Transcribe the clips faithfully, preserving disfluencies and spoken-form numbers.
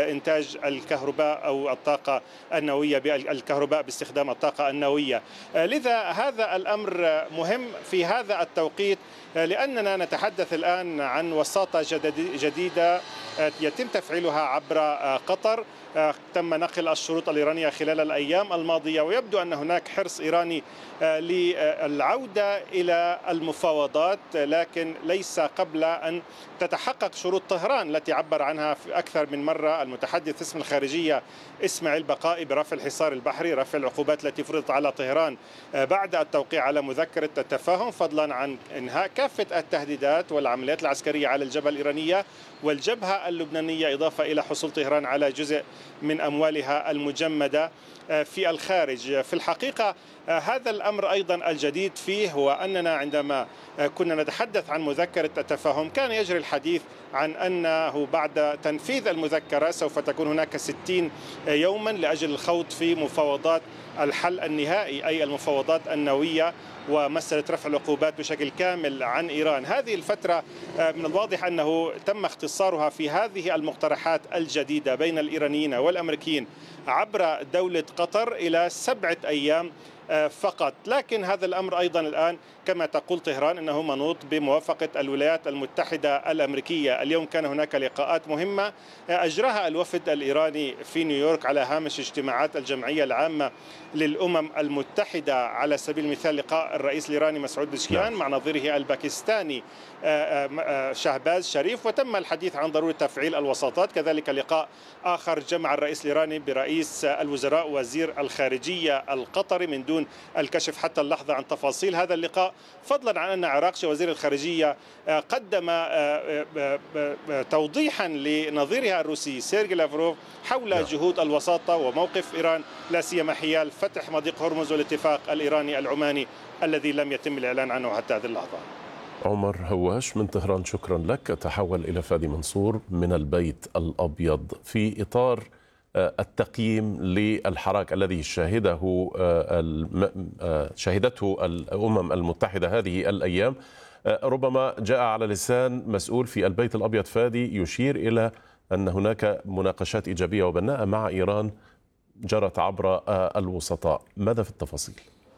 إنتاج الكهرباء أو الطاقة النووية بالكهرباء باستخدام الطاقة النووية. لذا هذا الأمر مهم في هذا التوقيت، لأننا نتحدث الآن عن وساطة جديدة يتم تفعيلها عبر قطر. تم نقل الشروط الإيرانية خلال الأيام الماضية، ويبدو أن هناك حرص إيراني للعودة إلى المفاوضات، لكن ليس قبل أن تتحقق شروط طهران التي عبر عنها في أكثر من مرة المتحدث اسم الخارجية إسماعيل بقائي برفع الحصار البحري، رفع العقوبات التي فرضت على طهران بعد التوقيع على مذكرة التفاهم، فضلا عن إنهاء كافة التهديدات والعمليات العسكرية على الجبهة الإيرانية والجبهة اللبنانية، إضافة إلى حصول طهران على جزء من أموالها المجمدة في الخارج. في الحقيقة هذا الأمر أيضا الجديد فيه هو أننا عندما كنا نتحدث عن مذكرة التفاهم كان يجري الحديث عن أنه بعد تنفيذ المذكرة سوف تكون هناك ستين يوما لأجل الخوض في مفاوضات الحل النهائي، أي المفاوضات النووية ومسألة رفع العقوبات بشكل كامل عن إيران. هذه الفترة من الواضح أنه تم اختصارها في هذه المقترحات الجديدة بين الإيرانيين والأمريكيين عبر دولة قطر إلى سبعة أيام فقط، لكن هذا الأمر أيضا الآن كما تقول طهران أنه منوط بموافقة الولايات المتحدة الأمريكية. اليوم كان هناك لقاءات مهمة أجراها الوفد الإيراني في نيويورك على هامش اجتماعات الجمعية العامة للأمم المتحدة، على سبيل المثال لقاء الرئيس الإيراني مسعود بزكيان مع نظيره الباكستاني شهباز شريف، وتم الحديث عن ضرورة تفعيل الوساطات. كذلك لقاء آخر جمع الرئيس الإيراني برئيس الوزراء وزير الخارجية القطري من دون الكشف حتى اللحظة عن تفاصيل هذا اللقاء، فضلا عن أن عراقشي وزير الخارجية قدم توضيحا لنظيرها الروسي سيرجي لافروف حول جهود الوساطة وموقف إيران لا سيما حيال فتح مضيق هرمز والاتفاق الإيراني العماني الذي لم يتم الإعلان عنه حتى هذه اللحظة. عمر هواش من طهران، شكرا لك. تحول إلى فادي منصور من البيت الأبيض في إطار التقييم للحراك الذي شهده شهدته الأمم المتحدة هذه الأيام. ربما جاء على لسان مسؤول في البيت الأبيض فادي يشير إلى أن هناك مناقشات إيجابية وبناءة مع إيران جرت عبر الوسطاء. ماذا في التفاصيل؟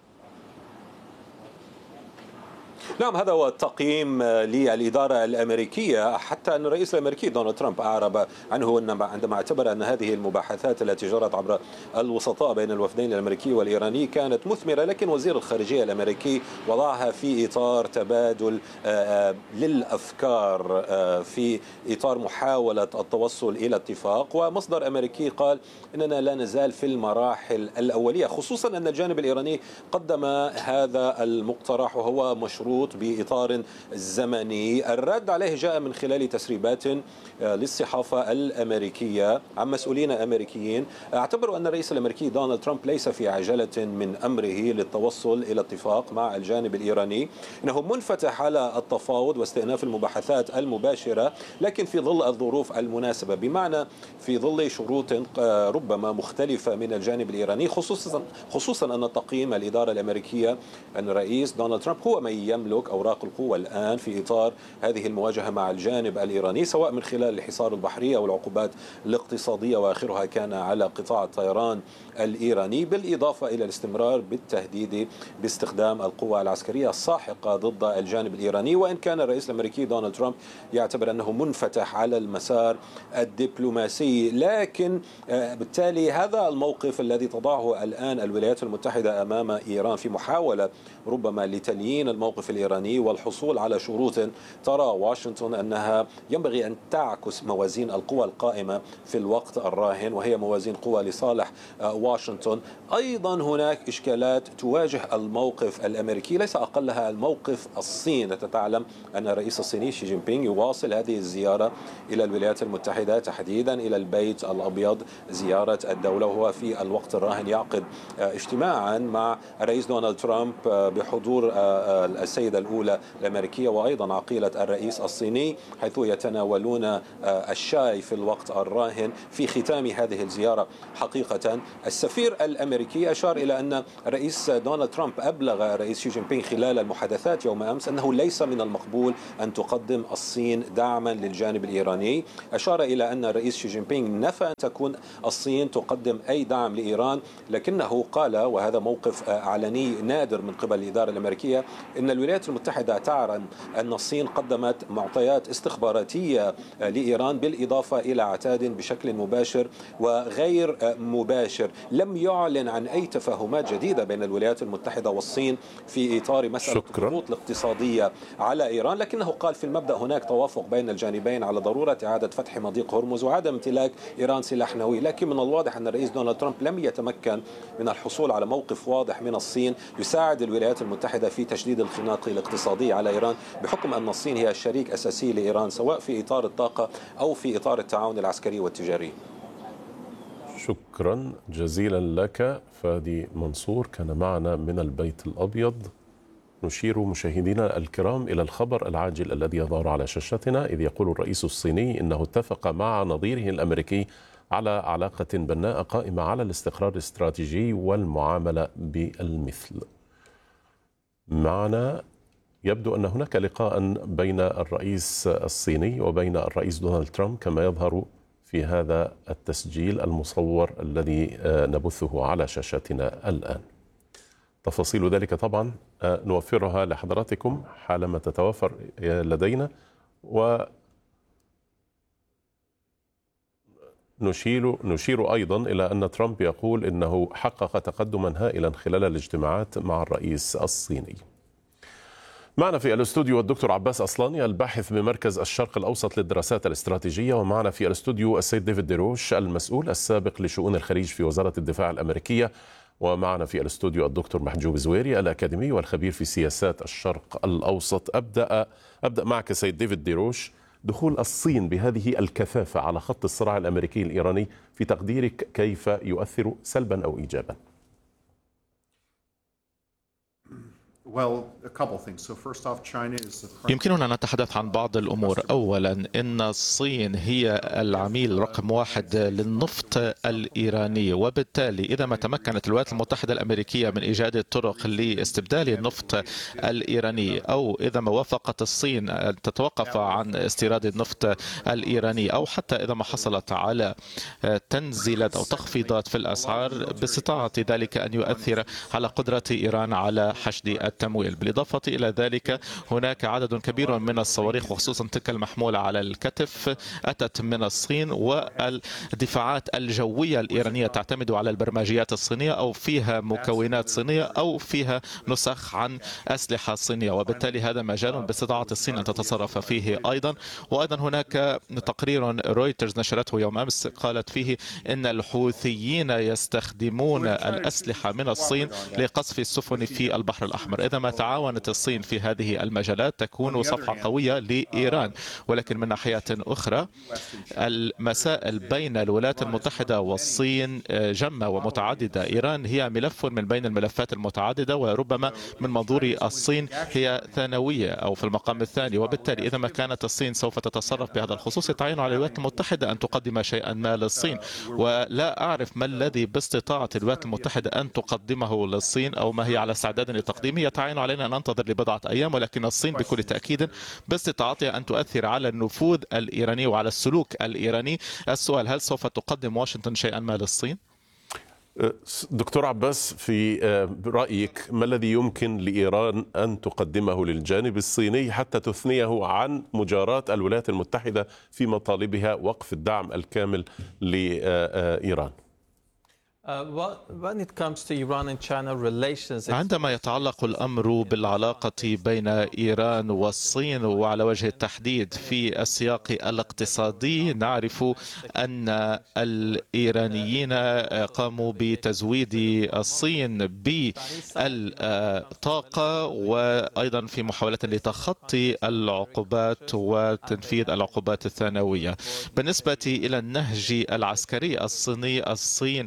نعم، هذا هو التقييم للإدارة الأمريكية، حتى أن الرئيس الأمريكي دونالد ترامب أعرب عنه عندما اعتبر أن هذه المباحثات التي جرت عبر الوسطاء بين الوفدين الأمريكي والإيراني كانت مثمرة، لكن وزير الخارجية الأمريكي وضعها في إطار تبادل للأفكار، في إطار محاولة التوصل إلى اتفاق. ومصدر أمريكي قال إننا لا نزال في المراحل الأولية، خصوصا أن الجانب الإيراني قدم هذا المقترح وهو مشروع بإطار زمني. الرد عليه جاء من خلال تسريبات للصحافة الأمريكية عن مسؤولين أمريكيين اعتبروا أن الرئيس الأمريكي دونالد ترامب ليس في عجلة من أمره للتوصل إلى اتفاق مع الجانب الإيراني، إنه منفتح على التفاوض واستئناف المباحثات المباشرة، لكن في ظل الظروف المناسبة، بمعنى في ظل شروط ربما مختلفة من الجانب الإيراني، خصوصا خصوصا أن تقييم الإدارة الأمريكية أن الرئيس دونالد ترامب هو من يملك أوراق القوة الآن في إطار هذه المواجهة مع الجانب الإيراني، سواء من خلال الحصار البحري أو العقوبات الاقتصادية، وآخرها كان على قطاع الطيران الإيراني، بالإضافة إلى الاستمرار بالتهديد باستخدام القوة العسكرية الساحقة ضد الجانب الإيراني. وإن كان الرئيس الأمريكي دونالد ترامب يعتبر أنه منفتح على المسار الدبلوماسي، لكن بالتالي هذا الموقف الذي تضعه الآن الولايات المتحدة أمام إيران في محاولة ربما لتليين الموقف الإيراني والحصول على شروط ترى واشنطن أنها ينبغي أن تعكس موازين القوى القائمة في الوقت الراهن، وهي موازين قوى لصالح واشنطن. أيضا هناك إشكالات تواجه الموقف الأمريكي، ليس أقلها الموقف الصين. أنت تعلم أن الرئيس الصيني شي جين بينغ يواصل هذه الزيارة إلى الولايات المتحدة، تحديدا إلى البيت الأبيض، زيارة الدولة، وهو في الوقت الراهن يعقد اجتماعا مع الرئيس دونالد ترامب بحضور السيد السيدة الأولى الأمريكية وأيضا عقيلة الرئيس الصيني، حيث يتناولون الشاي في الوقت الراهن في ختام هذه الزيارة. حقيقة السفير الأمريكي أشار إلى أن الرئيس دونالد ترامب أبلغ الرئيس شي جين بينغ خلال المحادثات يوم أمس أنه ليس من المقبول أن تقدم الصين دعما للجانب الإيراني. أشار إلى أن الرئيس شي جين بينغ نفى أن تكون الصين تقدم أي دعم لإيران، لكنه قال، وهذا موقف علني نادر من قبل الإدارة الأمريكية، أن الولايات المتحدة تعلم أن الصين قدمت معطيات استخباراتية لإيران بالإضافة إلى عتاد بشكل مباشر وغير مباشر. لم يعلن عن أي تفاهمات جديدة بين الولايات المتحدة والصين في إطار مسألة الضغوط الاقتصادية على إيران، لكنه قال في المبدأ هناك توافق بين الجانبين على ضرورة إعادة فتح مضيق هرمز وعدم امتلاك إيران سلاح نووي. لكن من الواضح أن الرئيس دونالد ترامب لم يتمكن من الحصول على موقف واضح من الصين يساعد الولايات المتحدة في تشديد الخناق الاقتصادي على إيران، بحكم أن الصين هي شريك أساسي لإيران سواء في إطار الطاقة أو في إطار التعاون العسكري والتجاري. شكرا جزيلا لك فادي منصور، كان معنا من البيت الأبيض. نشير مشاهدينا الكرام إلى الخبر العاجل الذي يظهر على شاشتنا، إذ يقول الرئيس الصيني إنه اتفق مع نظيره الأمريكي على علاقة بناءة قائمة على الاستقرار الاستراتيجي والمعاملة بالمثل. معنا يبدو أن هناك لقاء بين الرئيس الصيني وبين الرئيس دونالد ترامب كما يظهر في هذا التسجيل المصور الذي نبثه على شاشتنا الآن. تفاصيل ذلك طبعا نوفرها لحضراتكم حالما تتوفر لدينا، ونشير نشير أيضا إلى أن ترامب يقول إنه حقق تقدما هائلا خلال الاجتماعات مع الرئيس الصيني. معنا في الاستوديو الدكتور عباس أصلاني الباحث بمركز الشرق الأوسط للدراسات الاستراتيجية، ومعنا في الاستوديو السيد ديفيد ديروش المسؤول السابق لشؤون الخليج في وزارة الدفاع الأمريكية، ومعنا في الاستوديو الدكتور محجوب زويري الأكاديمي والخبير في سياسات الشرق الأوسط. أبدأ أبدأ معك سيد ديفيد ديروش. دخول الصين بهذه الكثافة على خط الصراع الأمريكي الإيراني في تقديرك كيف يؤثر سلبا أو إيجابا؟ يمكننا أن نتحدث عن بعض الأمور. أولا، إن الصين هي العميل رقم واحد للنفط الإيراني، وبالتالي إذا ما تمكنت الولايات المتحدة الأمريكية من إيجاد الطرق لاستبدال النفط الإيراني، أو إذا ما وافقت الصين أن تتوقف عن استيراد النفط الإيراني، أو حتى إذا ما حصلت على تنزيلات أو تخفيضات في الأسعار، باستطاعة ذلك أن يؤثر على قدرة إيران على حشد التمويل. بالإضافة إلى ذلك هناك عدد كبير من الصواريخ وخصوصا تلك المحمولة على الكتف أتت من الصين، والدفاعات الجوية الإيرانية تعتمد على البرمجيات الصينية أو فيها مكونات صينية أو فيها نسخ عن أسلحة صينية، وبالتالي هذا مجال باستطاعة الصين أن تتصرف فيه أيضا. وأيضا هناك تقرير رويترز نشرته يوم أمس قالت فيه أن الحوثيين يستخدمون الأسلحة من الصين لقصف السفن في البحر الأحمر. إذا ما تعاونت الصين في هذه المجالات تكون صفعة قوية لإيران. ولكن من ناحية أخرى المسائل بين الولايات المتحدة والصين جمة ومتعددة. إيران هي ملف من بين الملفات المتعددة، وربما من منظور الصين هي ثانوية أو في المقام الثاني. وبالتالي إذا ما كانت الصين سوف تتصرف بهذا الخصوص يتعين على الولايات المتحدة أن تقدم شيئا ما للصين، ولا أعرف ما الذي باستطاعة الولايات المتحدة أن تقدمه للصين أو ما هي على استعداد لتقديمه. يتعين علينا أن ننتظر لبضعة أيام، ولكن الصين بكل تأكيد باستطاعتها أن تؤثر على النفوذ الإيراني وعلى السلوك الإيراني. السؤال، هل سوف تقدم واشنطن شيئا ما للصين؟ دكتور عباس، في رأيك ما الذي يمكن لإيران أن تقدمه للجانب الصيني حتى تثنيه عن مجاراة الولايات المتحدة في مطالبها وقف الدعم الكامل لإيران؟ عندما يتعلق الأمر بالعلاقة بين إيران والصين وعلى وجه التحديد في السياق الاقتصادي، نعرف أن الإيرانيين قاموا بتزويد الصين بالطاقة وأيضا في محاولة لتخطي العقوبات وتنفيذ العقوبات الثانوية. بالنسبة إلى النهج العسكري الصيني، الصين توجهت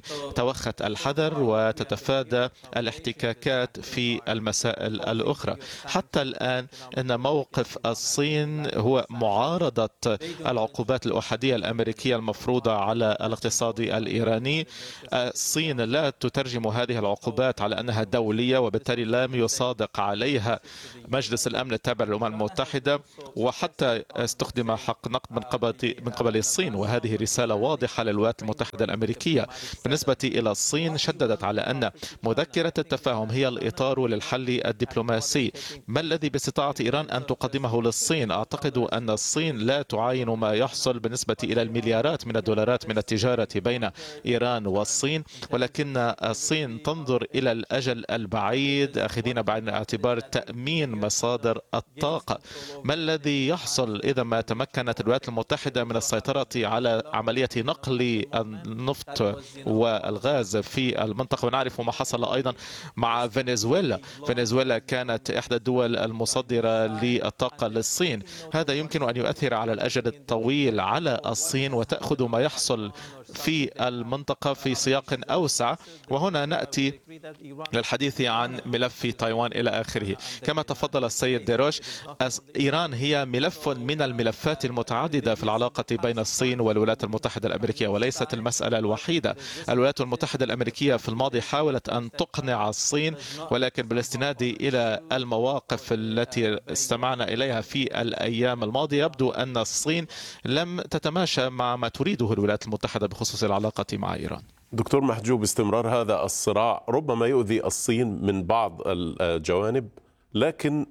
تتوخت الحذر وتتفادى الاحتكاكات في المسائل الأخرى. حتى الآن إن موقف الصين هو معارضة العقوبات الأحادية الأمريكية المفروضة على الاقتصاد الإيراني. الصين لا تترجم هذه العقوبات على أنها دولية، وبالتالي لم يصادق عليها مجلس الأمن التابع للأمم المتحدة، وحتى استخدم حق نقد من قبل من قبل الصين، وهذه رسالة واضحة للولايات المتحدة الأمريكية. بالنسبة إلى الصين شددت على أن مذكرة التفاهم هي الإطار للحل الدبلوماسي. ما الذي باستطاعة إيران أن تقدمه للصين؟ أعتقد أن الصين لا تعاين ما يحصل بالنسبة إلى المليارات من الدولارات من التجارة بين إيران والصين، ولكن الصين تنظر إلى الأجل البعيد أخذين بعين الاعتبار تأمين مصادر الطاقة. ما الذي يحصل إذا ما تمكنت الولايات المتحدة من السيطرة على عملية نقل النفط والغاز في المنطقة؟ ونعرف ما حصل أيضا مع فنزويلا. فنزويلا كانت إحدى الدول المصدرة للطاقة للصين. هذا يمكن أن يؤثر على الأجل الطويل على الصين وتأخذ ما يحصل في المنطقة في سياق أوسع. وهنا نأتي للحديث عن ملف تايوان إلى آخره. كما تفضل السيد ديروش، إيران هي ملف من الملفات المتعددة في العلاقة بين الصين والولايات المتحدة الأمريكية، وليست المسألة الوحيدة. الولايات المتحدة الأمريكية في الماضي حاولت أن تقنع الصين، ولكن بالاستناد إلى المواقف التي استمعنا إليها في الأيام الماضية يبدو أن الصين لم تتماشى مع ما تريده الولايات المتحدة بخصوص العلاقة مع إيران. دكتور محجوب، استمرار هذا الصراع ربما يؤذي الصين من بعض الجوانب، لكن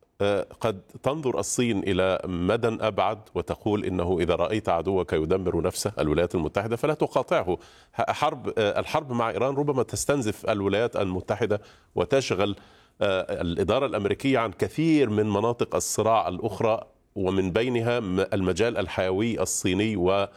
قد تنظر الصين إلى مدى أبعد وتقول إنه إذا رأيت عدوك يدمر نفسه الولايات المتحدة فلا تقاطعه. حرب الحرب مع إيران ربما تستنزف الولايات المتحدة وتشغل الإدارة الأمريكية عن كثير من مناطق الصراع الأخرى، ومن بينها المجال الحيوي الصيني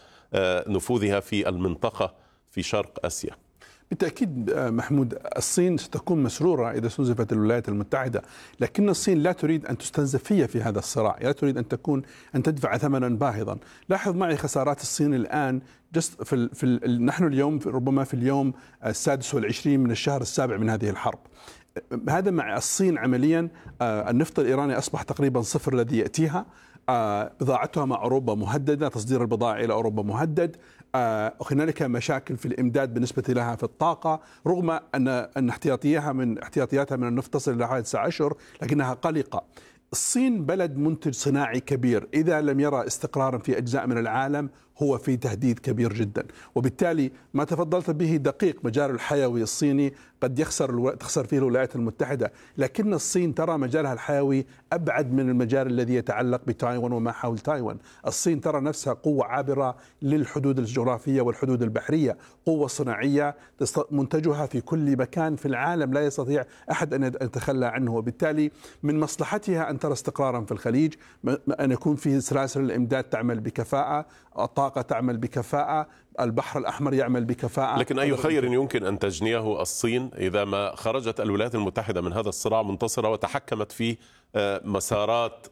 ونفوذها في المنطقة في شرق آسيا. بالتأكيد محمود، الصين ستكون مسرورة إذا استنزفت الولايات المتحدة، لكن الصين لا تريد أن تستنزف هي في هذا الصراع، لا تريد أن تكون أن تدفع ثمنا باهظا. لاحظ معي خسارات الصين الآن. في, ال في ال نحن اليوم ربما في اليوم السادس والعشرين من الشهر السابع من هذه الحرب. هذا مع الصين عمليا النفط الإيراني أصبح تقريبا صفر الذي يأتيها. بضاعتها مع أوروبا مهددة، تصدير البضائع إلى أوروبا مهدد. هنالك مشاكل في الإمداد بالنسبة لها في الطاقة، رغم أن أن احتياطياتها من احتياطياتها من النفط تصل إلى حوالي تسعة أشهر، لكنها قلقة. الصين بلد منتج صناعي كبير، إذا لم يرى استقرارا في أجزاء من العالم هو في تهديد كبير جدا. وبالتالي ما تفضلت به دقيق، مجال الحيوي الصيني قد يخسر تخسر فيه الولايات المتحدة، لكن الصين ترى مجالها الحيوي أبعد من المجال الذي يتعلق بتايوان وما حول تايوان. الصين ترى نفسها قوة عابرة للحدود الجغرافية والحدود البحرية، قوة صناعية منتجها في كل مكان في العالم لا يستطيع أحد أن يتخلى عنه. وبالتالي من مصلحتها أن ترى استقرارا في الخليج، أن يكون في سلاسل الإمداد تعمل بكفاءة، الطاقة تعمل بكفاءة، البحر الأحمر يعمل بكفاءة. لكن أي خير يمكن أن تجنيه الصين إذا ما خرجت الولايات المتحدة من هذا الصراع منتصرة وتحكمت في مسارات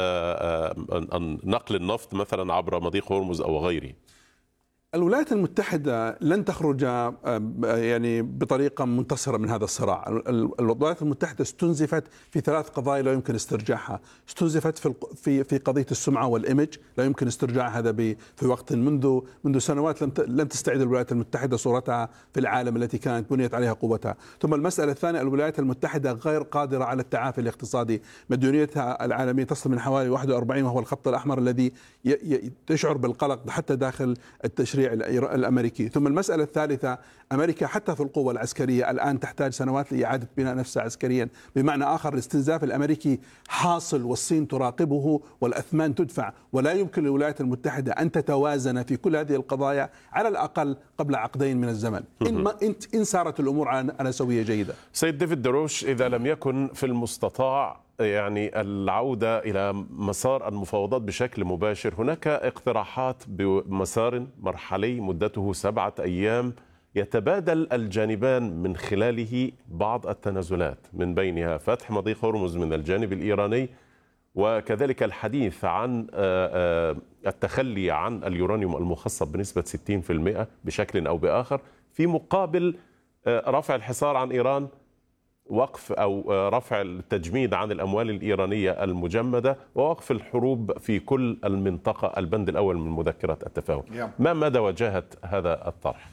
نقل النفط مثلا عبر مضيق هرمز أو غيره؟ الولايات المتحدة لن تخرج يعني بطريقة منتصرة من هذا الصراع. الولايات المتحدة استنزفت في ثلاث قضايا لا يمكن استرجاعها. استنزفت في في في قضية السمعة والإيمج، لا يمكن استرجاع هذا في وقت منذ منذ سنوات لم لم تستعيد الولايات المتحدة صورتها في العالم التي كانت بنيت عليها قوتها. ثم المسألة الثانية، الولايات المتحدة غير قادرة على التعافي الاقتصادي، مديونيتها العالمية تصل من حوالي واحد وأربعين وهو الخط الأحمر الذي تشعر بالقلق حتى داخل التشريع الأمريكي. ثم المسألة الثالثة، أمريكا حتى في القوة العسكرية الآن تحتاج سنوات لإعادة بناء نفسها عسكريا. بمعنى آخر، الاستنزاف الأمريكي حاصل والصين تراقبه والأثمان تدفع، ولا يمكن للولايات المتحدة أن تتوازن في كل هذه القضايا على الأقل قبل عقدين من الزمن إن, إن سارت الأمور على سوية جيدة. سيد ديفيد دروش، إذا لم يكن في المستطاع يعني العودة إلى مسار المفاوضات بشكل مباشر، هناك اقتراحات بمسار مرحلي مدته سبعة أيام يتبادل الجانبان من خلاله بعض التنازلات، من بينها فتح مضيق هرمز من الجانب الإيراني، وكذلك الحديث عن التخلي عن اليورانيوم المخصب بنسبة ستين بالمئة بشكل أو بآخر في مقابل رفع الحصار عن إيران، وقف أو رفع التجميد عن الأموال الإيرانية المجمدة، ووقف الحروب في كل المنطقة، البند الأول من مذكرة التفاهم. ما مدى وجاهة هذا الطرح؟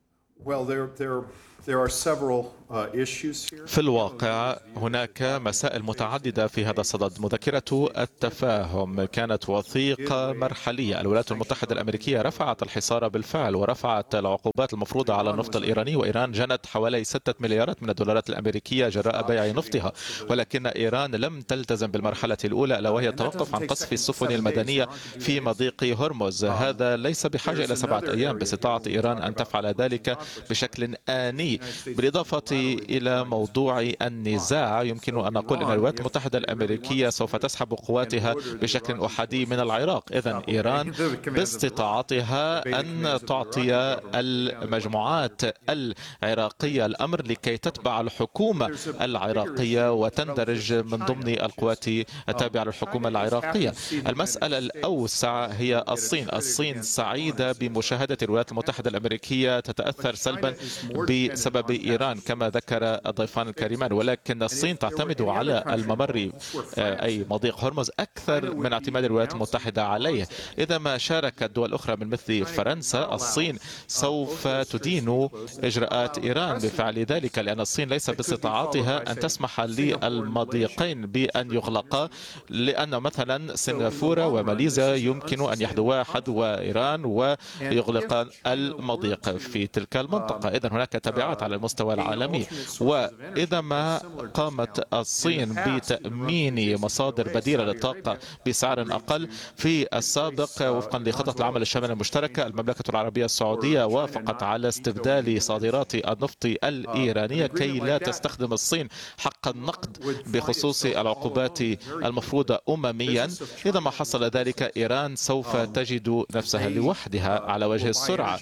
في الواقع هناك مسائل متعددة في هذا الصدد. مذكرة التفاهم كانت وثيقة مرحلية. الولايات المتحدة الأمريكية رفعت الحصار بالفعل ورفعت العقوبات المفروضة على النفط الإيراني، وإيران جنت حوالي ستة مليارات من الدولارات الأمريكية جراء بيع نفطها، ولكن إيران لم تلتزم بالمرحلة الأولى، ألا وهي التوقف عن قصف السفن المدنية في مضيق هرمز. هذا ليس بحاجة إلى سبعة أيام، باستطاعة إيران أن تفعل ذلك بشكل آني. بالإضافة إلى موضوع النزاع، يمكن أن نقول أن الولايات المتحدة الأمريكية سوف تسحب قواتها بشكل أحادي من العراق. إذن إيران باستطاعتها أن تعطي المجموعات العراقية الأمر لكي تتبع الحكومة العراقية وتندرج من ضمن القوات التابعة للحكومة العراقية. المسألة الأوسع هي الصين. الصين سعيدة بمشاهدة الولايات المتحدة الأمريكية تتأثر سلبا بسبب إيران كما ذكر الضيفان الكريمان، ولكن الصين تعتمد على الممر أي مضيق هرمز أكثر من اعتماد الولايات المتحدة عليه. إذا ما شاركت دول أخرى من مثل فرنسا، الصين سوف تدين إجراءات إيران بفعل ذلك، لأن الصين ليس باستطاعتها أن تسمح للمضيقين بأن يغلقا، لأن مثلا سنغافورة وماليزيا يمكن أن يحذوا حذو إيران ويغلقان المضيق في تلك المنطقة. إذن هناك تبعات على المستوى العالمي. وإذا ما قامت الصين بتأمين مصادر بديلة للطاقة بسعر أقل، في السابق وفقا لخطة العمل الشامل المشتركة المملكة العربية السعودية وافقت على استبدال صادرات النفط الإيرانية كي لا تستخدم الصين حق النقد بخصوص العقوبات المفروضة أمميا. إذا ما حصل ذلك، إيران سوف تجد نفسها لوحدها على وجه السرعة.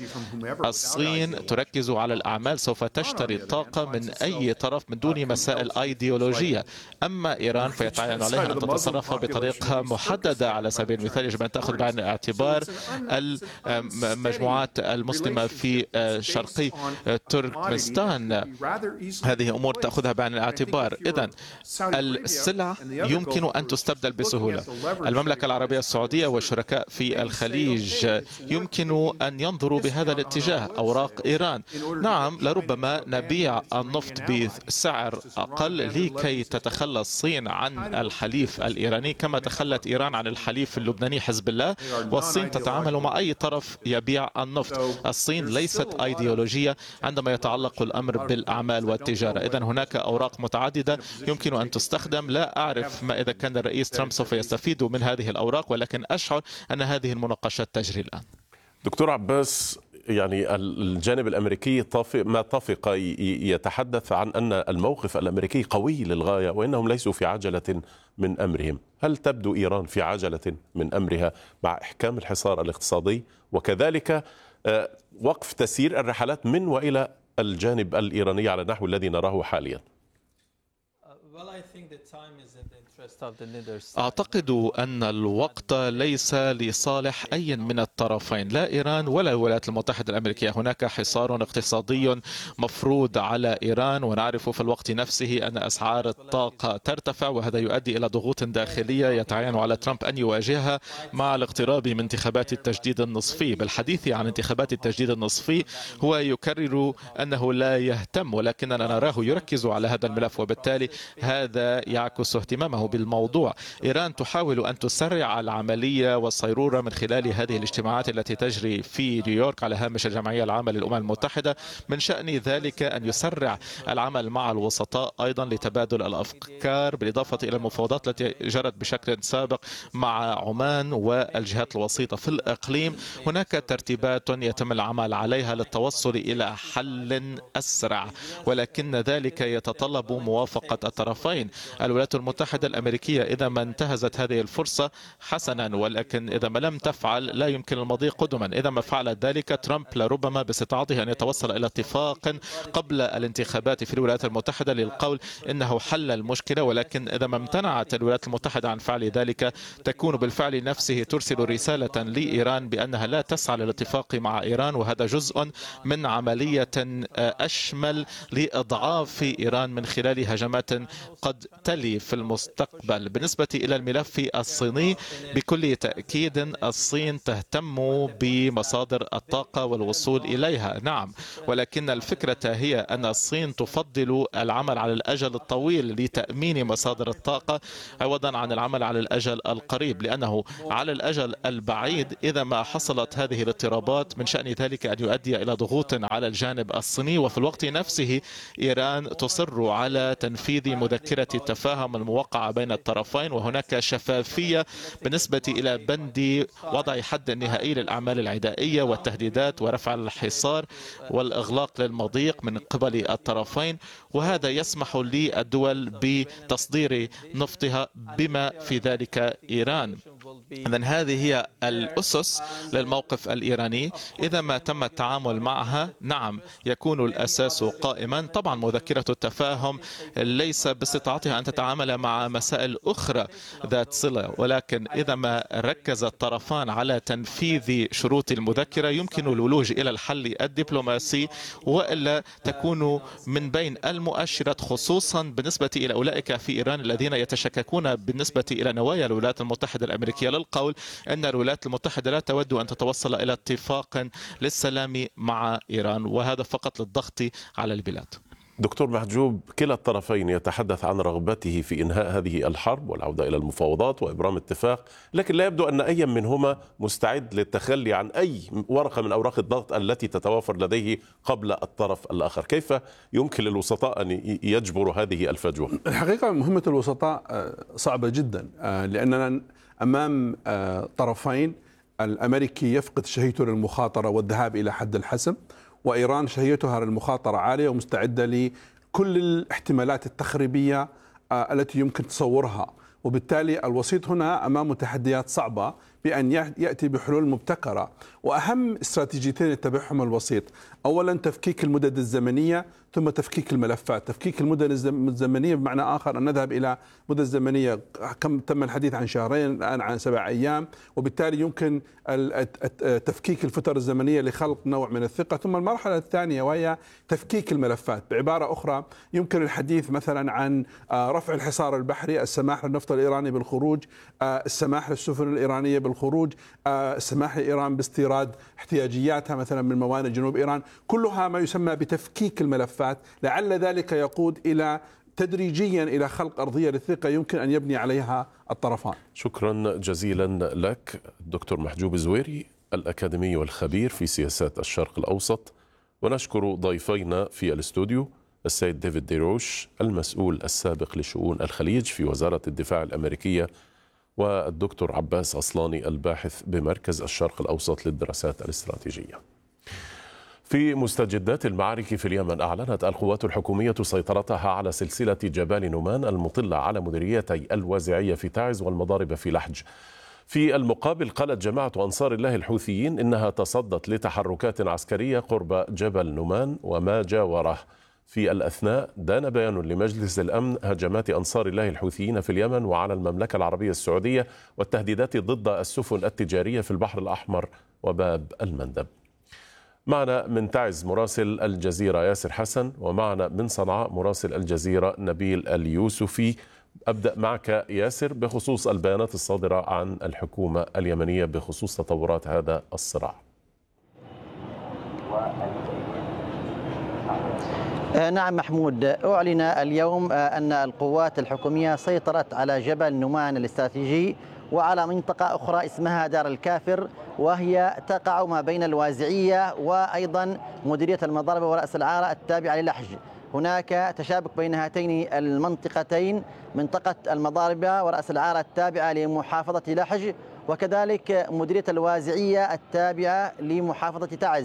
الصين تركز على الأعمال، سوف تشتري الطاقة من أي طرف من دون مسائل أيديولوجية. أما إيران فيتعين عليها أن تتصرف بطريقة محددة. على سبيل المثال يجب أن تأخذ بعين الاعتبار المجموعات المسلمة في شرقي تركمانستان. هذه أمور تأخذها بعين الاعتبار. إذن السلع يمكن أن تستبدل بسهولة. المملكة العربية السعودية والشركاء في الخليج يمكن أن ينظروا بهذا الاتجاه. أوراق إيران، نعم لربما نبيع النفط بسعر أقل لكي تتخلى الصين عن الحليف الإيراني كما تخلت إيران عن الحليف اللبناني حزب الله، والصين تتعامل مع أي طرف يبيع النفط. الصين ليست أيديولوجية عندما يتعلق الأمر بالأعمال والتجارة. إذن هناك أوراق متعددة يمكن أن تستخدم. لا أعرف ما إذا كان الرئيس ترامب سوف يستفيد من هذه الأوراق، ولكن أشعر أن هذه المناقشات تجري الآن. دكتور عباس، يعني الجانب الأمريكي ما طفق يتحدث عن أن الموقف الأمريكي قوي للغاية وإنهم ليسوا في عجلة من أمرهم. هل تبدو إيران في عجلة من أمرها مع إحكام الحصار الاقتصادي وكذلك وقف تسيير الرحلات من وإلى الجانب الإيراني على النحو الذي نراه حاليا؟ أعتقد أن الوقت ليس لصالح أي من الطرفين، لا إيران ولا الولايات المتحدة الأمريكية. هناك حصار اقتصادي مفروض على إيران، ونعرف في الوقت نفسه أن أسعار الطاقة ترتفع، وهذا يؤدي إلى ضغوط داخلية يتعين على ترامب أن يواجهها مع الاقتراب من انتخابات التجديد النصفي. بالحديث عن انتخابات التجديد النصفي هو يكرر أنه لا يهتم، ولكننا نراه يركز على هذا الملف، وبالتالي هذا يعكس اهتمامه بالموضوع. إيران تحاول أن تسرع العملية والصيرورة من خلال هذه الاجتماعات التي تجري في نيويورك على هامش الجمعية العامة للأمم المتحدة. من شأن ذلك أن يسرع العمل مع الوسطاء أيضا لتبادل الأفكار، بالإضافة إلى المفاوضات التي جرت بشكل سابق مع عمان والجهات الوسيطة في الإقليم. هناك ترتيبات يتم العمل عليها للتوصل إلى حل أسرع، ولكن ذلك يتطلب موافقة الطرفين. الولايات المتحدة الأمريكية إذا ما انتهزت هذه الفرصة حسنا، ولكن إذا ما لم تفعل لا يمكن المضي قدما. إذا ما فعلت ذلك ترامب لربما باستطاعته أن يتوصل إلى اتفاق قبل الانتخابات في الولايات المتحدة للقول إنه حل المشكلة، ولكن إذا ما امتنعت الولايات المتحدة عن فعل ذلك تكون بالفعل نفسه ترسل رسالة لإيران بأنها لا تسعى للاتفاق مع إيران، وهذا جزء من عملية أشمل لإضعاف إيران من خلال هجمات قد تلي في المستقبل. بالنسبة إلى الملف الصيني بكل تأكيد الصين تهتم بمصادر الطاقة والوصول إليها، نعم، ولكن الفكرة هي أن الصين تفضل العمل على الأجل الطويل لتأمين مصادر الطاقة عوضا عن العمل على الأجل القريب، لأنه على الأجل البعيد إذا ما حصلت هذه الاضطرابات من شأن ذلك أن يؤدي إلى ضغوط على الجانب الصيني، وفي الوقت نفسه إيران تصر على تنفيذ مذكرة التفاهم الموقعة بين الطرفين، وهناك شفافية بالنسبة إلى بند وضع حد نهائي للأعمال العدائية والتهديدات ورفع الحصار والإغلاق للمضيق من قبل الطرفين، وهذا يسمح للدول بتصدير نفطها بما في ذلك إيران. إذن هذه هي الأسس للموقف الإيراني. إذا ما تم التعامل معها نعم يكون الأساس قائما. طبعا مذكرة التفاهم ليس باستطاعتها أن تتعامل مع مسائل أخرى ذات صلة، ولكن إذا ما ركز الطرفان على تنفيذ شروط المذكرة يمكن الولوج إلى الحل الدبلوماسي، وإلا تكون من بين المؤشرات خصوصا بالنسبة إلى أولئك في إيران الذين يتشككون بالنسبة إلى نوايا الولايات المتحدة الأمريكية للقول أن الولايات المتحدة لا تود أن تتوصل إلى اتفاق للسلام مع إيران، وهذا فقط للضغط على البلاد. دكتور محجوب، كلا الطرفين يتحدث عن رغبته في إنهاء هذه الحرب والعودة إلى المفاوضات وإبرام اتفاق، لكن لا يبدو أن أي منهما مستعد للتخلي عن أي ورقة من أوراق الضغط التي تتوافر لديه قبل الطرف الآخر. كيف يمكن للوسطاء أن يجبروا هذه الفجوة؟ الحقيقة مهمة الوسطاء صعبة جدا، لأننا أمام طرفين. الأمريكي يفقد شهيته للمخاطرة والذهاب إلى حد الحسم، وإيران شهيتها للمخاطرة عالية ومستعدة لكل الاحتمالات التخريبية التي يمكن تصورها، وبالتالي الوسيط هنا أمام تحديات صعبة بأن يأتي بحلول مبتكرة. وأهم استراتيجيتين يتبعهم الوسيط: أولا تفكيك المدد الزمنية، ثم تفكيك الملفات. تفكيك المدن الزمنية بمعنى آخر أن نذهب إلى مدة زمنية كم تم الحديث عن شهرين الآن عن سبع أيام، وبالتالي يمكن تفكيك الفترة الزمنية لخلق نوع من الثقة. ثم المرحلة الثانية وهي تفكيك الملفات. بعبارة أخرى يمكن الحديث مثلا عن رفع الحصار البحري، السماح للنفط الإيراني بالخروج، السماح للسفن الإيرانية بالخروج، السماح لإيران باستيراد احتياجياتها مثلا من موانئ جنوب إيران، كلها ما يسمى بتفكيك الملفات. لعل ذلك يقود إلى تدريجيا إلى خلق أرضية للثقة يمكن أن يبني عليها الطرفان. شكرا جزيلا لك دكتور محجوب الزويري، الأكاديمي والخبير في سياسات الشرق الأوسط. ونشكر ضيفينا في الاستوديو السيد ديفيد ديروش المسؤول السابق لشؤون الخليج في وزارة الدفاع الأمريكية، والدكتور عباس أصلاني الباحث بمركز الشرق الأوسط للدراسات الاستراتيجية. في مستجدات المعارك في اليمن، أعلنت القوات الحكومية سيطرتها على سلسلة جبال نومان المطلة على مديريتي الوازعية في تعز والمضارب في لحج. في المقابل قالت جماعة أنصار الله الحوثيين إنها تصدت لتحركات عسكرية قرب جبل نومان وما جاوره. في الأثناء دان بيان لمجلس الأمن هجمات أنصار الله الحوثيين في اليمن وعلى المملكة العربية السعودية والتهديدات ضد السفن التجارية في البحر الأحمر وباب المندب. معنا من تعز مراسل الجزيرة ياسر حسن، ومعنا من صنعاء مراسل الجزيرة نبيل اليوسفي. أبدأ معك ياسر بخصوص البيانات الصادرة عن الحكومة اليمنية بخصوص تطورات هذا الصراع. نعم محمود، أعلن اليوم أن القوات الحكومية سيطرت على جبل نومان الاستراتيجي وعلى منطقة أخرى اسمها دار الكافر، وهي تقع ما بين الوازعية وأيضا مديرية المضاربة ورأس العارة التابعة للحج. هناك تشابك بين هاتين المنطقتين، منطقة المضاربة ورأس العارة التابعة لمحافظة لحج، وكذلك مديرية الوازعية التابعة لمحافظة تعز.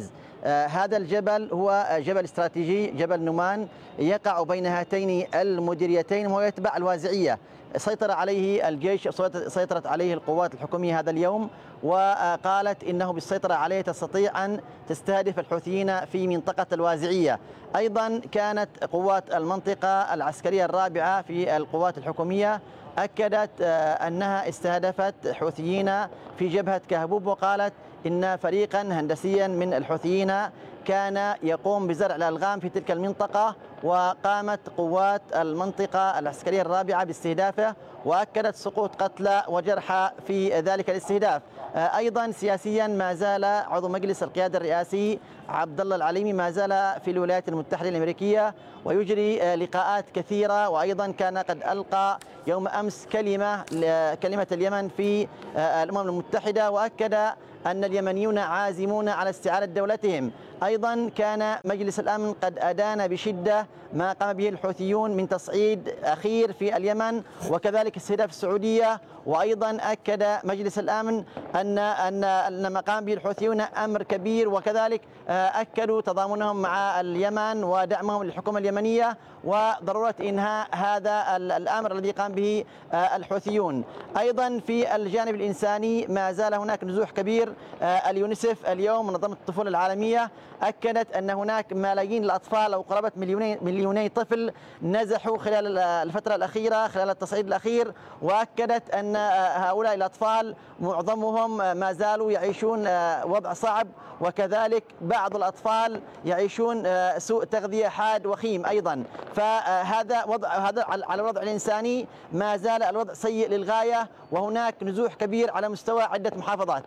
هذا الجبل هو جبل استراتيجي، جبل نومان، يقع بين هاتين المديريتين وهو يتبع الوازعية. سيطر عليه الجيش، سيطرت عليه القوات الحكومية هذا اليوم، وقالت إنه بالسيطرة عليه تستطيع أن تستهدف الحوثيين في منطقة الوازعية. أيضا كانت قوات المنطقة العسكرية الرابعة في القوات الحكومية أكدت أنها استهدفت حوثيين في جبهة كهبوب، وقالت إن فريقا هندسيا من الحوثيين كان يقوم بزرع الألغام في تلك المنطقة، وقامت قوات المنطقة العسكرية الرابعة باستهدافه، وأكدت سقوط قتلى وجرحى في ذلك الاستهداف. أيضا سياسيا ما زال عضو مجلس القيادة الرئاسي عبد الله العليمي ما زال في الولايات المتحدة الأمريكية ويجري لقاءات كثيرة، وأيضا كان قد ألقى يوم أمس كلمة كلمة اليمن في الأمم المتحدة، وأكد أن اليمنيون عازمون على استعادة دولتهم. أيضا كان مجلس الأمن قد أدان بشدة ما قام به الحوثيون من تصعيد أخير في اليمن وكذلك استهداف السعودية. وأيضا أكد مجلس الأمن أن أن أن ما قام به الحوثيون أمر كبير، وكذلك أكدوا تضامنهم مع اليمن ودعمهم للحكومة اليمنية وضرورة إنهاء هذا الأمر الذي قام به الحوثيون. أيضا في الجانب الإنساني ما زال هناك نزوح كبير. اليونيسف اليوم منظمة الطفولة العالمية أكدت أن هناك ملايين الأطفال أو قرابة مليوني مليوني طفل نزحوا خلال الفترة الأخيرة خلال التصعيد الأخير، وأكدت أن هؤلاء الأطفال معظمهم ما زالوا يعيشون وضع صعب، وكذلك بعض الأطفال يعيشون سوء تغذية حاد وخيم أيضا. فهذا وضع هذا على الوضع الإنساني ما زال الوضع سيء للغاية، وهناك نزوح كبير على مستوى عدة محافظات.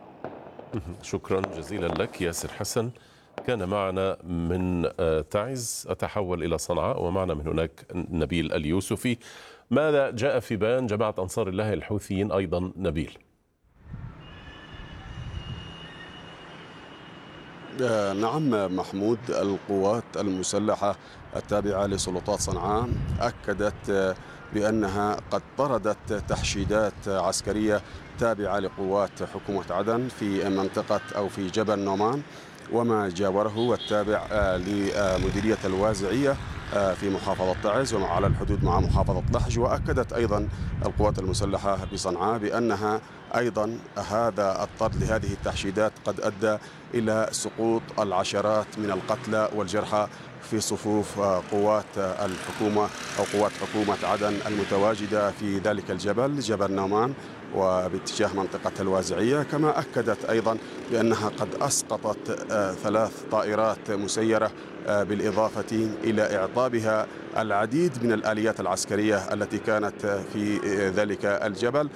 شكرا جزيلا لك ياسر حسن، كان معنا من تعز. أتحول إلى صنعاء ومعنا من هناك نبيل اليوسفي. ماذا جاء في بيان جماعة أنصار الله الحوثيين أيضا نبيل؟ نعم محمود، القوات المسلحة التابعة لسلطات صنعاء أكدت بأنها قد طردت تحشيدات عسكرية تابعة لقوات حكومة عدن في منطقة أو في جبل نومان وما جاوره والتابع لمديرية الوازعية في محافظة تعز وعلى الحدود مع محافظة لحج. وأكدت أيضا القوات المسلحة بصنعاء بأنها أيضا هذا الطرد لهذه التحشيدات قد أدى إلى سقوط العشرات من القتلى والجرحى في صفوف قوات الحكومة أو قوات حكومة عدن المتواجدة في ذلك الجبل جبل نومان وباتجاه منطقة الوازعية. كما أكدت أيضا بأنها قد أسقطت ثلاث طائرات مسيرة بالإضافة إلى إعطابها العديد من الآليات العسكرية التي كانت في ذلك الجبل.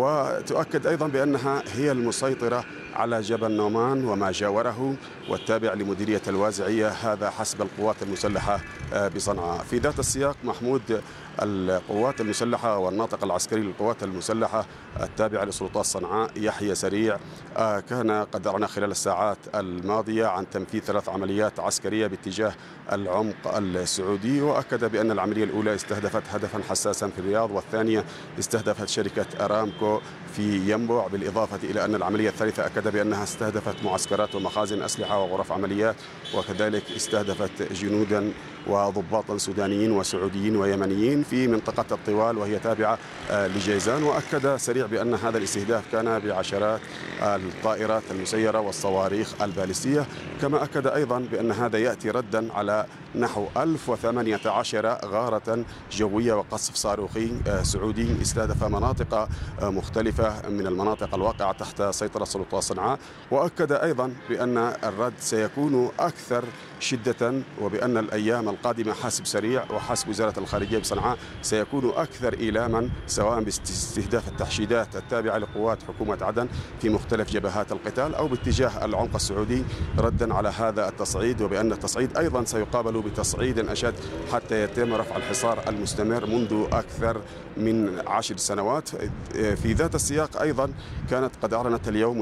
وتؤكد أيضا بأنها هي المسيطرة على جبل نومان وما جاوره والتابع لمديرية الوازعية، هذا حسب القوات المسلحة بصنعاء. في ذات السياق محمود، القوات المسلحة والناطق العسكري للقوات المسلحة التابعة لسلطات صنعاء يحيى سريع كان قد أعلن خلال الساعات الماضية عن تنفيذ ثلاث عمليات عسكرية باتجاه العمق السعودي، وأكد بأن العملية الأولى استهدفت هدفا حساسا في الرياض، والثانية استهدفت شركة أرامكو في ينبع، بالإضافة إلى أن العملية الثالثة أكد بأنها استهدفت معسكرات ومخازن أسلحة وغرف عمليات، وكذلك استهدفت جنودا وضباطا سودانيين وسعوديين ويمنيين في منطقة الطوال وهي تابعة لجيزان. وأكد سريع بأن هذا الاستهداف كان بعشرات الطائرات المسيرة والصواريخ البالستية. كما أكد أيضا بأن هذا يأتي ردا على نحو ألف وثمانية عشر غارة جوية وقصف صاروخي سعودي استهدف مناطق مختلفة من المناطق الواقعة تحت سيطرة سلطات صنعاء. وأكد أيضا بأن الرد سيكون أكثر شدة، وبأن الأيام القادمة حسب سريع وحسب وزارة الخارجية بصنعاء سيكون أكثر إيلاما، سواء باستهداف التحشيدات التابعة لقوات حكومة عدن في مختلف جبهات القتال أو باتجاه العمق السعودي ردا على هذا التصعيد، وبأن التصعيد أيضا سيقابل بتصعيد أشد حتى يتم رفع الحصار المستمر منذ أكثر من عشر سنوات. في ذات السياق أيضا كانت قد أعلنت اليوم وزارة النقل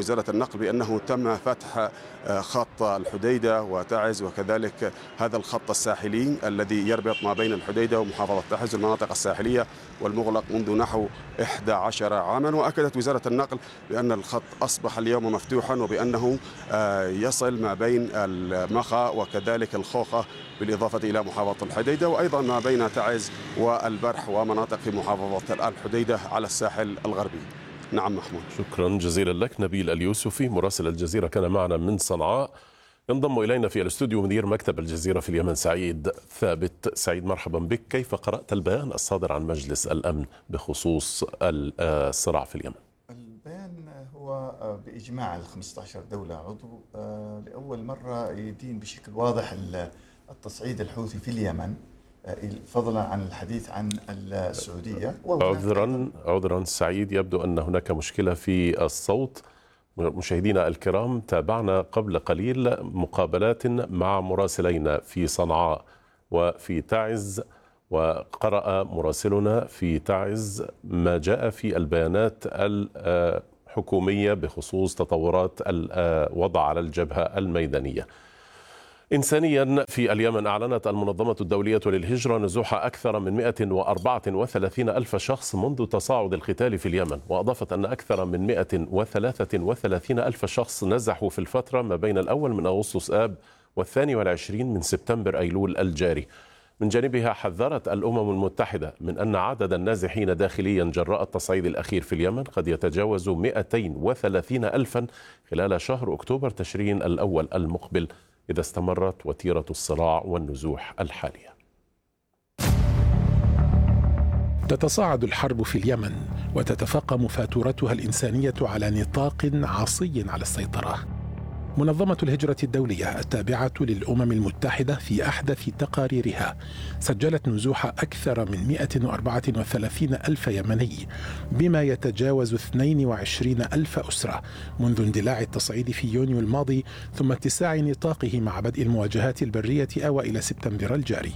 النقل بأنه تم فتح خط الحديدة وتعز، وكذلك هذا الخط الساحلي الذي يربط ما بين الحديدة ومحافظة تعز المناطق الساحلية والمغلق منذ نحو إحدى عشر عاما. وأكدت وزارة النقل بأن الخط أصبح اليوم مفتوحا وبأنه يصل ما بين المخا وكذلك الخوخة بالإضافة إلى محافظة الحديدة، وأيضا ما بين تعز والبرح ومناطق في محافظة الحديدة على الساحل الغربي. نعم محمود. شكرا جزيلا لك. نبيل اليوسفي مراسل الجزيرة كان معنا من صنعاء. ينضم إلينا في الاستوديو مدير مكتب الجزيرة في اليمن سعيد ثابت. سعيد مرحبا بك. كيف قرأت البيان الصادر عن مجلس الأمن بخصوص الصراع في اليمن؟ البيان هو بإجماع ال خمسة عشر دولة عضو لأول مرة يدين بشكل واضح التصعيد الحوثي في اليمن، فضلا عن الحديث عن السعودية. عذرا عذرا سعيد، يبدو أن هناك مشكلة في الصوت. مشاهدينا الكرام، تابعنا قبل قليل مقابلات مع مراسلين في صنعاء وفي تعز، وقرأ مراسلنا في تعز ما جاء في البيانات الحكومية بخصوص تطورات الوضع على الجبهة الميدانية. إنسانيا في اليمن، أعلنت المنظمة الدولية للهجرة نزوح أكثر من مئة وأربعة وثلاثين ألف شخص منذ تصاعد القتال في اليمن، وأضافت أن أكثر من مئة وثلاثة وثلاثين ألف شخص نزحوا في الفترة ما بين الأول من أغسطس آب والثاني والعشرين من سبتمبر أيلول الجاري. من جانبها حذرت الأمم المتحدة من أن عدد النازحين داخليا جراء التصعيد الأخير في اليمن قد يتجاوز مئتين وثلاثين ألفا خلال شهر أكتوبر تشرين الأول المقبل إذا استمرت وتيرة الصراع والنزوح الحالية. تتصاعد الحرب في اليمن وتتفاقم فاتورتها الإنسانية على نطاق عصي على السيطرة. منظمة الهجرة الدولية التابعة للأمم المتحدة في أحدث تقاريرها سجلت نزوح أكثر من مئة وأربعة وثلاثين ألف يمني، بما يتجاوز اثنين وعشرين ألف أسرة منذ اندلاع التصعيد في يونيو الماضي، ثم اتساع نطاقه مع بدء المواجهات البرية أوائل سبتمبر الجاري.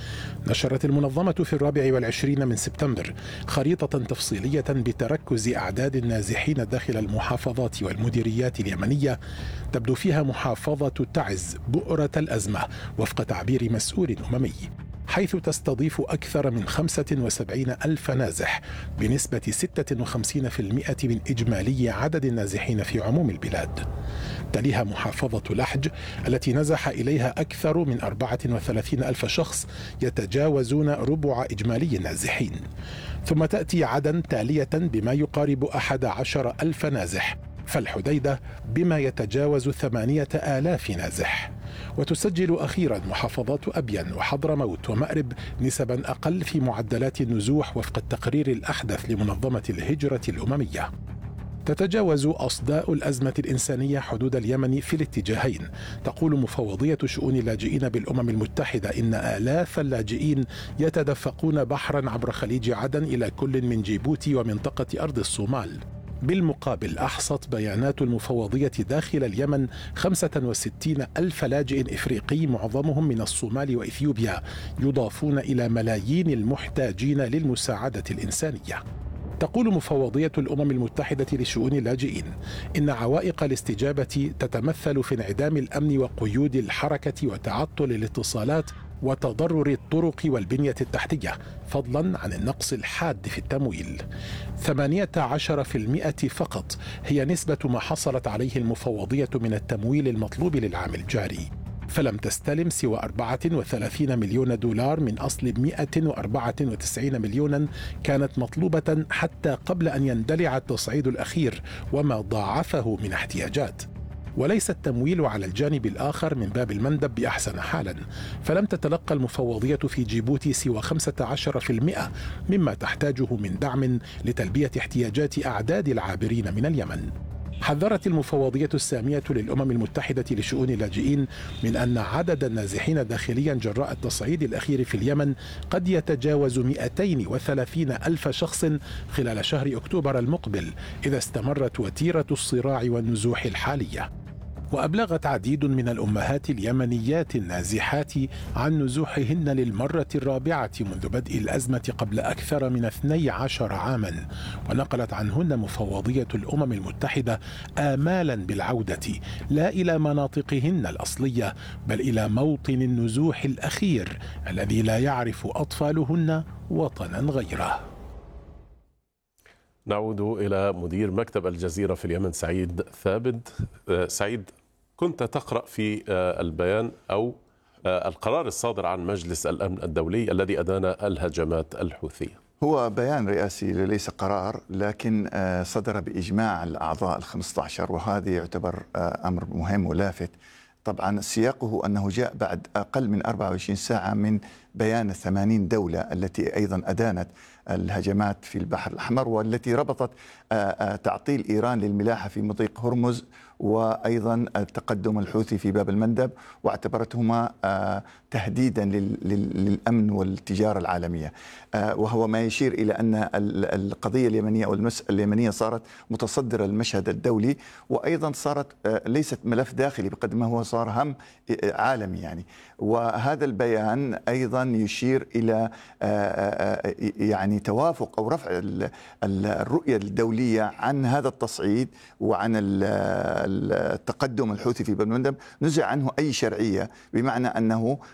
نشرت المنظمة في الرابع والعشرين من سبتمبر خريطة تفصيلية بتركز أعداد النازحين داخل المحافظات والمديريات اليمنية، تبدو فيها محافظة تعز بؤرة الأزمة وفق تعبير مسؤول أممي، حيث تستضيف أكثر من خمسة وسبعين ألف نازح بنسبة ستة وخمسين بالمئة من إجمالي عدد النازحين في عموم البلاد. تليها محافظة لحج التي نزح إليها أكثر من أربعة وثلاثين ألف شخص يتجاوزون ربع إجمالي النازحين، ثم تأتي عدن تالية بما يقارب أحد عشر ألف نازح، فالحديدة بما يتجاوز ثمانية آلاف نازح، وتسجل أخيرا محافظات أبين وحضرموت ومأرب نسبا أقل في معدلات النزوح وفق التقرير الأحدث لمنظمة الهجرة الأممية. تتجاوز أصداء الأزمة الإنسانية حدود اليمن في الاتجاهين. تقول مفوضية شؤون اللاجئين بالأمم المتحدة إن آلاف اللاجئين يتدفقون بحرا عبر خليج عدن إلى كل من جيبوتي ومنطقة أرض الصومال. بالمقابل، أحصت بيانات المفوضية داخل اليمن خمسة وستين ألف لاجئ إفريقي معظمهم من الصومال وإثيوبيا، يضافون إلى ملايين المحتاجين للمساعدة الإنسانية. تقول مفوضية الأمم المتحدة لشؤون اللاجئين إن عوائق الاستجابة تتمثل في انعدام الأمن وقيود الحركة وتعطل الاتصالات وتضرر الطرق والبنية التحتية، فضلا عن النقص الحاد في التمويل. ثمانية عشر بالمئة فقط هي نسبة ما حصلت عليه المفوضية من التمويل المطلوب للعام الجاري، فلم تستلم سوى أربعة وثلاثين مليون دولار من أصل مئة وأربعة وتسعين مليونا كانت مطلوبة حتى قبل أن يندلع التصعيد الأخير وما ضاعفه من احتياجات. وليس التمويل على الجانب الآخر من باب المندب بأحسن حالا، فلم تتلقى المفوضية في جيبوتي سوى خمسة عشر بالمئة مما تحتاجه من دعم لتلبية احتياجات أعداد العابرين من اليمن. حذرت المفوضية السامية للأمم المتحدة لشؤون اللاجئين من أن عدد النازحين داخليا جراء التصعيد الأخير في اليمن قد يتجاوز مئتين وثلاثين ألف شخص خلال شهر أكتوبر المقبل إذا استمرت وتيرة الصراع والنزوح الحالية. وأبلغت عديد من الأمهات اليمنيات النازحات عن نزوحهن للمرة الرابعة منذ بدء الأزمة قبل أكثر من اثني عشر عاما، ونقلت عنهن مفوضية الأمم المتحدة آمالا بالعودة لا إلى مناطقهن الأصلية بل إلى موطن النزوح الأخير الذي لا يعرف أطفالهن وطنا غيره. نعود إلى مدير مكتب الجزيرة في اليمن سعيد ثابت. سعيد، كنت تقرأ في البيان أو القرار الصادر عن مجلس الأمن الدولي الذي أدان الهجمات الحوثية. هو بيان رئاسي ليس قرار، لكن صدر بإجماع الأعضاء الخمسة عشر، وهذا يعتبر أمر مهم ولافت. طبعا سياقه أنه جاء بعد أقل من أربعة وعشرين ساعة من بيان ثمانين دولة التي أيضا أدانت الهجمات في البحر الأحمر، والتي ربطت تعطيل إيران للملاحة في مضيق هرمز وأيضا التقدم الحوثي في باب المندب، واعتبرتهما تهديدا للأمن والتجارة العالمية، وهو ما يشير إلى أن القضية اليمنية أو المسألة اليمنية صارت متصدرة المشهد الدولي، وأيضا صارت ليست ملف داخلي بقدر ما هو صار هم عالمي يعني. وهذا البيان أيضا يشير إلى يعني توافق أو رفع الرؤية الدولية عن هذا التصعيد وعن التقدم الحوثي في باب المندب، نزع عنه أي شرعية، بمعنى أنه